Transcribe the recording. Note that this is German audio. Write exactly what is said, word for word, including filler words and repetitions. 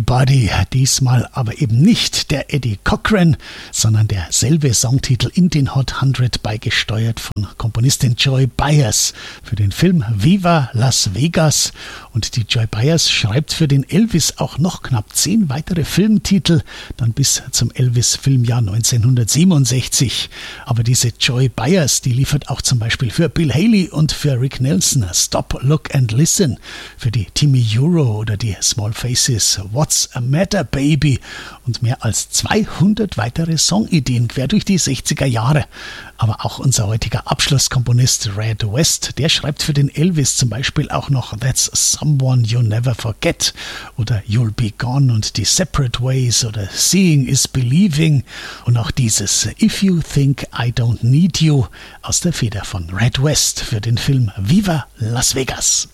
Everybody. Diesmal aber eben nicht der Eddie Cochran, sondern derselbe Songtitel in den Hot hundred, beigesteuert von Komponistin Joy Byers für den Film Viva Las Vegas. Und die Joy Byers schreibt für den Elvis auch noch knapp zehn weitere Filmtitel, dann bis zum Elvis-Filmjahr neunzehnhundertsiebenundsechzig. Aber diese Joy Byers, die liefert auch zum Beispiel für Bill Haley und für Rick Nelson Stop, Look and Listen, für die Timmy Euro oder die Small Faces What's a Matter Baby und mehr als zweihundert weitere Songideen quer durch die sechziger Jahre. Aber auch unser heutiger Abschlusskomponist Red West, der schreibt für den Elvis zum Beispiel auch noch That's Someone You Never Forget oder You'll Be Gone und die Separate Ways oder Seeing is Believing und auch dieses If You Think I Don't Need You aus der Feder von Red West für den Film Viva Las Vegas.